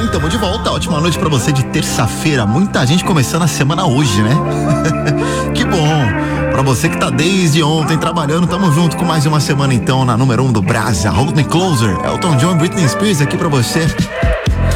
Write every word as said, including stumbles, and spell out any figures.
bem, tamo de volta. Ótima noite pra você de terça-feira. Muita gente começando a semana hoje, né? Que bom. Pra você que tá desde ontem trabalhando, tamo junto com mais uma semana então na número um do Brasa. Hold Me Closer. Elton John e Britney Spears aqui pra você.